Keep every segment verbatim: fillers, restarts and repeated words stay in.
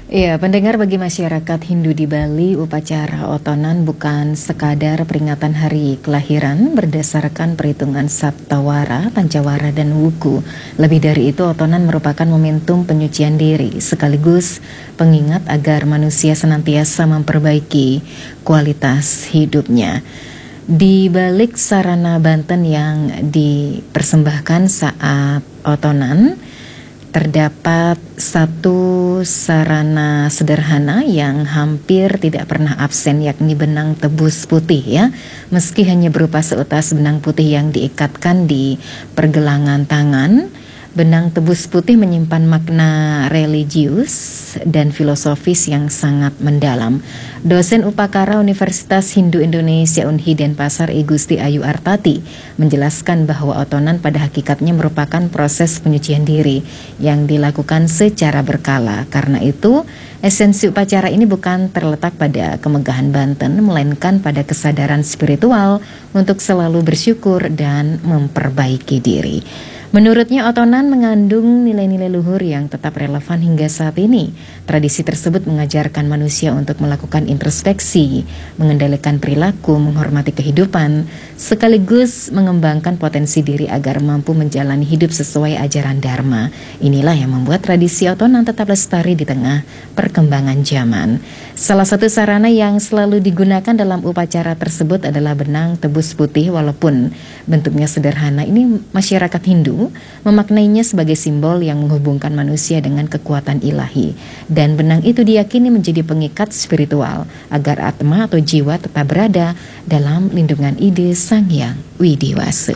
Ya, pendengar, bagi masyarakat Hindu di Bali, upacara otonan bukan sekadar peringatan hari kelahiran berdasarkan perhitungan Saptawara, Pancawara, dan Wuku. Lebih dari itu, otonan merupakan momentum penyucian diri, sekaligus pengingat agar manusia senantiasa memperbaiki kualitas hidupnya. Di balik sarana Banten yang dipersembahkan saat otonan, terdapat satu sarana sederhana yang hampir tidak pernah absen, yakni benang tebus putih ya. Meski hanya berupa seutas benang putih yang diikatkan di pergelangan tangan, benang tebus putih menyimpan makna religius dan filosofis yang sangat mendalam. Dosen Upakara Universitas Hindu Indonesia Unhi Denpasar I Gusti Ayu Artati menjelaskan bahwa otonan pada hakikatnya merupakan proses penyucian diri yang dilakukan secara berkala. Karena itu, esensi upacara ini bukan terletak pada kemegahan Banten, melainkan pada kesadaran spiritual untuk selalu bersyukur dan memperbaiki diri. Menurutnya, otonan mengandung nilai-nilai luhur yang tetap relevan hingga saat ini. Tradisi tersebut mengajarkan manusia untuk melakukan introspeksi, mengendalikan perilaku, menghormati kehidupan, sekaligus mengembangkan potensi diri agar mampu menjalani hidup sesuai ajaran Dharma. Inilah yang membuat tradisi otonan tetap lestari di tengah perkembangan zaman. Salah satu sarana yang selalu digunakan dalam upacara tersebut adalah benang tebus putih. Walaupun bentuknya sederhana, ini masyarakat Hindu memaknainya sebagai simbol yang menghubungkan manusia dengan kekuatan ilahi, dan benang itu diyakini menjadi pengikat spiritual agar atma atau jiwa tetap berada dalam lindungan ide Sang Hyang Widiwasa.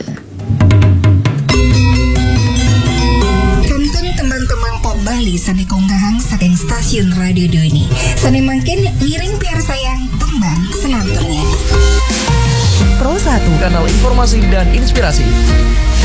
Kantun teman-teman Pop Bali sane konggahang saking stasiun radio ini. Sane mangkin ngiring piar sayang tembang senanturnya. Pro satu, kanal informasi dan inspirasi.